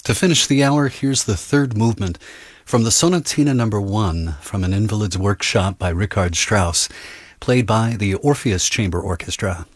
To finish the hour, here's the third movement from the Sonatina No. 1 from an Invalid's Workshop by Richard Strauss, played by the Orpheus Chamber Orchestra.